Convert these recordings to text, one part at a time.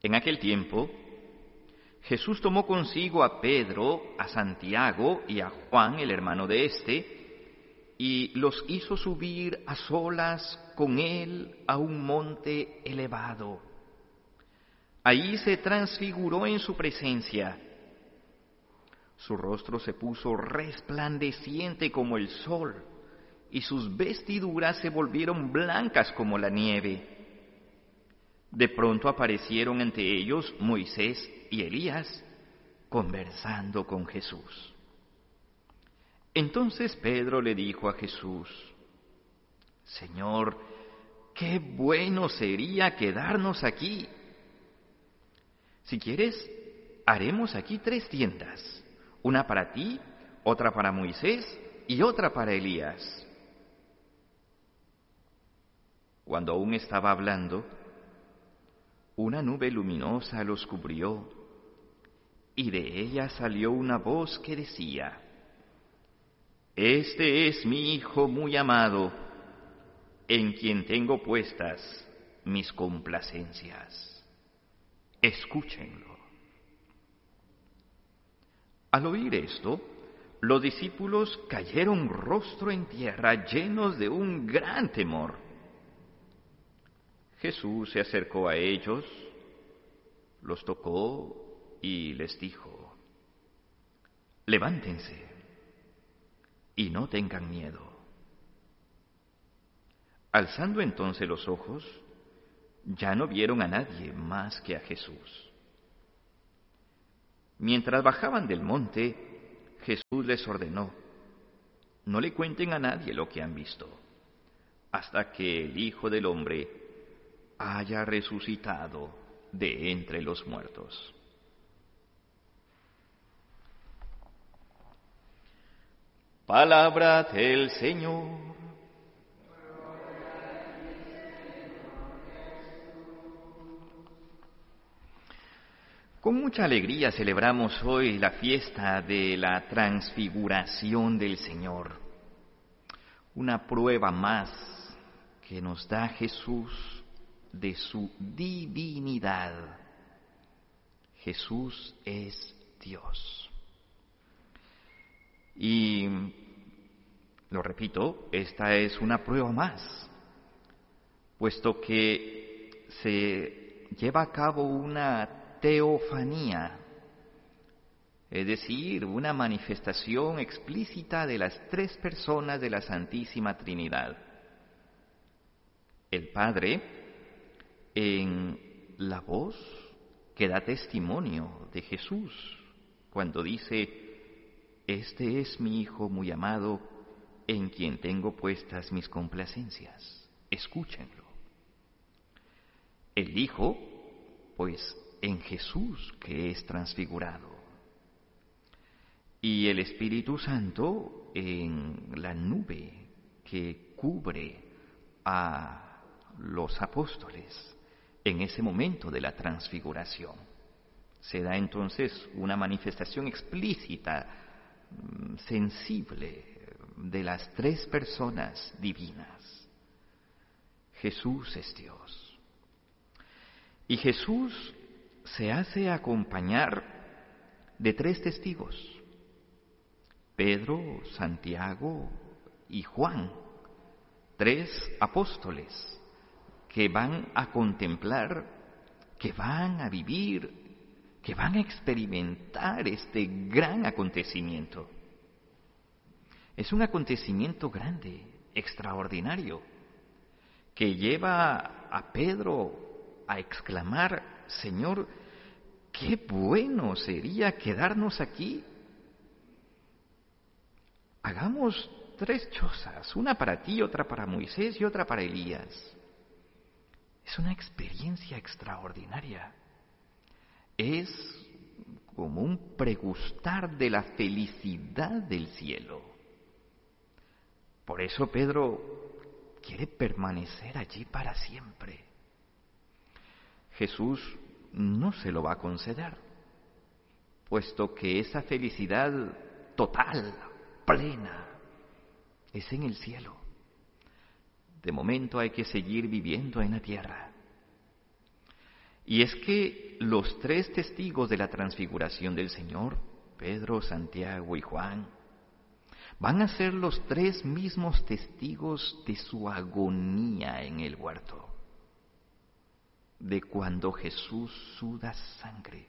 En aquel tiempo, Jesús tomó consigo a Pedro, a Santiago y a Juan, el hermano de éste, y los hizo subir a solas con él a un monte elevado. Ahí se transfiguró en su presencia. Su rostro se puso resplandeciente como el sol, y sus vestiduras se volvieron blancas como la nieve. De pronto aparecieron ante ellos Moisés y Elías, conversando con Jesús. Entonces Pedro le dijo a Jesús: Señor, qué bueno sería quedarnos aquí. Si quieres, haremos aquí 3 tiendas, una para ti, otra para Moisés y otra para Elías. Cuando aún estaba hablando, una nube luminosa los cubrió, y de ella salió una voz que decía: Este es mi Hijo muy amado, en quien tengo puestas mis complacencias. Escúchenlo. Al oír esto, los discípulos cayeron rostro en tierra, llenos de un gran temor. Jesús se acercó a ellos, los tocó y les dijo: Levántense y no tengan miedo. Alzando entonces los ojos, ya no vieron a nadie más que a Jesús. Mientras bajaban del monte, Jesús les ordenó: No le cuenten a nadie lo que han visto, hasta que el Hijo del Hombre haya resucitado de entre los muertos. Palabra del Señor. Con mucha alegría celebramos hoy la fiesta de la transfiguración del Señor, una prueba más que nos da Jesús de su divinidad. Jesús es Dios. Y, lo repito, esta es una prueba más, puesto que se lleva a cabo una teofanía, es decir, una manifestación explícita de las 3 personas de la Santísima Trinidad. El Padre, en la voz que da testimonio de Jesús, cuando dice: Este es mi Hijo muy amado, en quien tengo puestas mis complacencias. Escúchenlo. El Hijo, pues, en Jesús que es transfigurado. Y el Espíritu Santo en la nube que cubre a los apóstoles en ese momento de la transfiguración. Se da entonces una manifestación explícita, sensible, de las 3 personas divinas. Jesús es Dios. Y Jesús se hace acompañar de 3 testigos: Pedro, Santiago y Juan, 3 apóstoles que van a contemplar, que van a vivir, que van a experimentar este gran acontecimiento. Es un acontecimiento grande, extraordinario, que lleva a Pedro a exclamar: Señor, qué bueno sería quedarnos aquí. Hagamos 3 chozas, una para ti, otra para Moisés y otra para Elías. Es una experiencia extraordinaria. Es como un pregustar de la felicidad del cielo. Por eso Pedro quiere permanecer allí para siempre. Jesús no se lo va a conceder, puesto que esa felicidad total, plena, es en el cielo. De momento hay que seguir viviendo en la tierra. Y es que los tres testigos de la transfiguración del Señor, Pedro, Santiago y Juan, van a ser los tres mismos testigos de su agonía en el huerto, de cuando Jesús suda sangre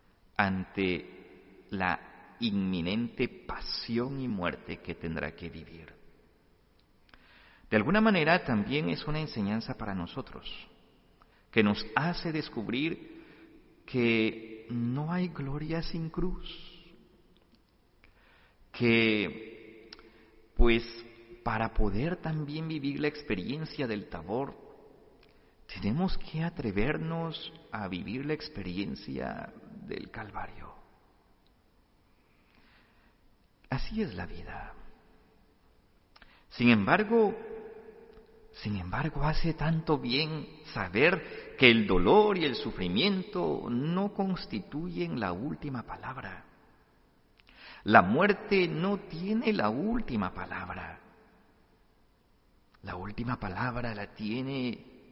ante la inminente pasión y muerte que tendrá que vivir. De alguna manera también es una enseñanza para nosotros, que nos hace descubrir que no hay gloria sin cruz, que pues para poder también vivir la experiencia del Tabor, tenemos que atrevernos a vivir la experiencia del Calvario. Así es la vida. Sin embargo, hace tanto bien saber que el dolor y el sufrimiento no constituyen la última palabra. La muerte no tiene la última palabra. La última palabra la tiene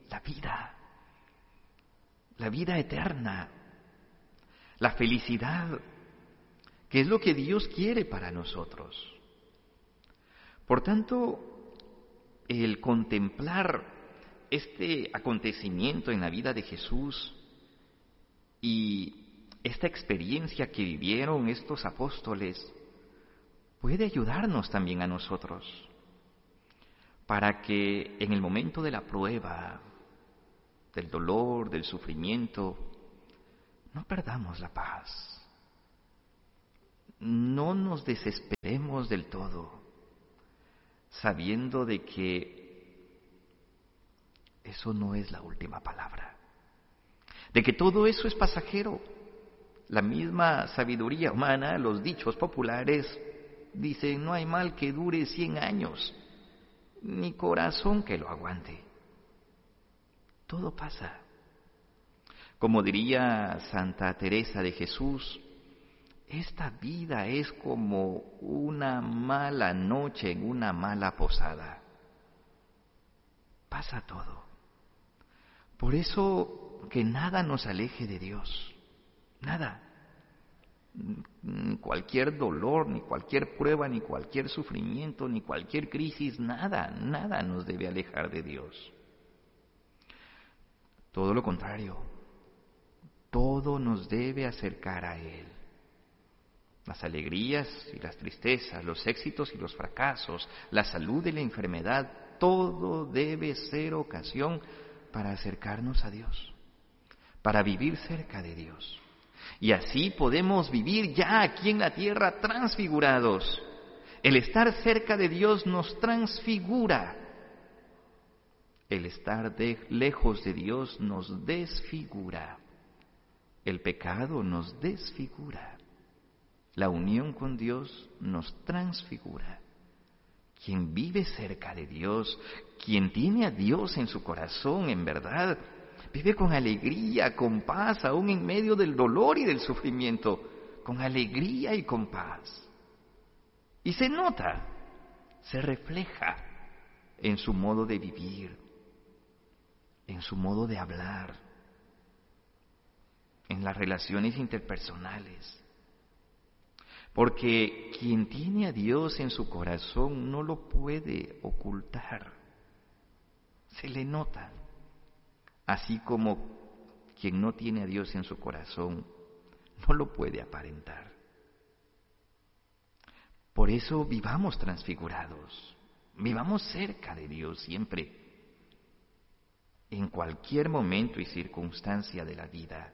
la vida eterna, la felicidad, que es lo que Dios quiere para nosotros. Por tanto, el contemplar este acontecimiento en la vida de Jesús y esta experiencia que vivieron estos apóstoles puede ayudarnos también a nosotros para que en el momento de la prueba, del dolor, del sufrimiento, no perdamos la paz, no nos desesperemos del todo, sabiendo de que eso no es la última palabra, de que todo eso es pasajero. La misma sabiduría humana, los dichos populares, dicen: no hay mal que dure 100 años, ni corazón que lo aguante. Todo pasa. Como diría Santa Teresa de Jesús, esta vida es como una mala noche en una mala posada. Pasa todo. Por eso que nada nos aleje de Dios. Nada. Ni cualquier dolor, ni cualquier prueba, ni cualquier sufrimiento, ni cualquier crisis, nada nos debe alejar de Dios. Todo lo contrario, todo nos debe acercar a Él. Las alegrías y las tristezas, los éxitos y los fracasos, la salud y la enfermedad, todo debe ser ocasión para acercarnos a Dios, para vivir cerca de Dios. Y así podemos vivir ya aquí en la tierra transfigurados. El estar cerca de Dios nos transfigura. El estar lejos de Dios nos desfigura. El pecado nos desfigura. La unión con Dios nos transfigura. Quien vive cerca de Dios, quien tiene a Dios en su corazón, en verdad, vive con alegría, con paz, aún en medio del dolor y del sufrimiento, con alegría y con paz. Y se nota, se refleja en su modo de vivir, en su modo de hablar, en las relaciones interpersonales. Porque quien tiene a Dios en su corazón no lo puede ocultar, se le nota. Así como quien no tiene a Dios en su corazón no lo puede aparentar. Por eso vivamos transfigurados, vivamos cerca de Dios siempre, en cualquier momento y circunstancia de la vida.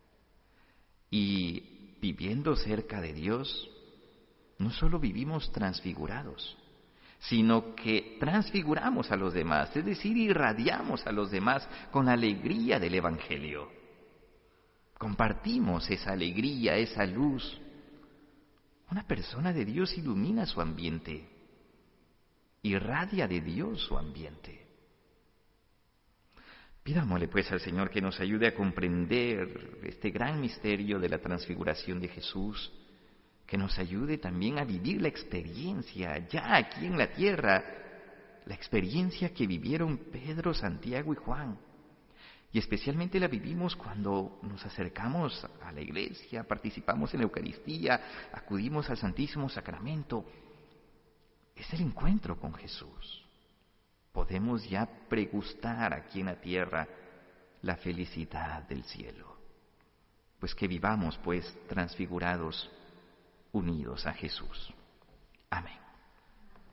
Y viviendo cerca de Dios, no solo vivimos transfigurados, sino que transfiguramos a los demás, es decir, irradiamos a los demás con la alegría del Evangelio. Compartimos esa alegría, esa luz. Una persona de Dios ilumina su ambiente, irradia de Dios su ambiente. Pidámosle pues al Señor que nos ayude a comprender este gran misterio de la transfiguración de Jesús, que nos ayude también a vivir la experiencia ya aquí en la tierra, la experiencia que vivieron Pedro, Santiago y Juan, Y especialmente la vivimos cuando nos acercamos a la iglesia, participamos en la Eucaristía, acudimos al Santísimo Sacramento. Es el encuentro con Jesús. Podemos ya pregustar aquí en la tierra la felicidad del cielo. Pues que vivamos, pues, transfigurados, unidos a Jesús. Amén.